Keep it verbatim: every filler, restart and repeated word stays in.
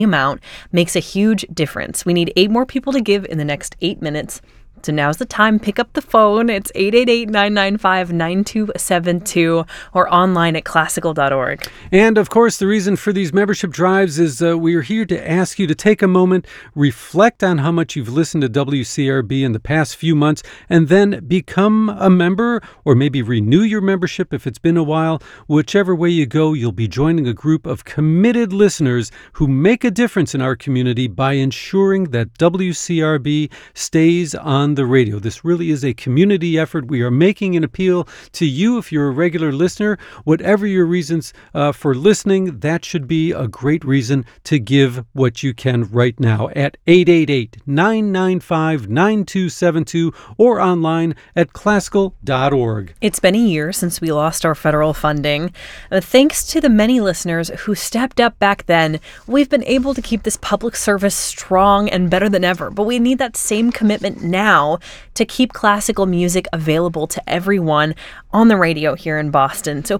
amount makes a huge difference. We need eight more people to give in the next eight minutes. So now's the time. Pick up the phone. It's eight eight eight, nine nine five, nine two seven two or online at classical dot org. And, of course, the reason for these membership drives is uh, we are here to ask you to take a moment, reflect on how much you've listened to W C R B in the past few months, and then become a member or maybe renew your membership if it's been a while. Whichever way you go, you'll be joining a group of committed listeners who make a difference in our community by ensuring that W C R B stays on the radio. This really is a community effort. We are making an appeal to you if you're a regular listener. Whatever your reasons uh, for listening, that should be a great reason to give what you can right now at eight eight eight, nine nine five, nine two seven two or online at classical dot org. It's been a year since we lost our federal funding. Uh, thanks to the many listeners who stepped up back then, we've been able to keep this public service strong and better than ever. But we need that same commitment now to keep classical music available to everyone on the radio here in Boston. So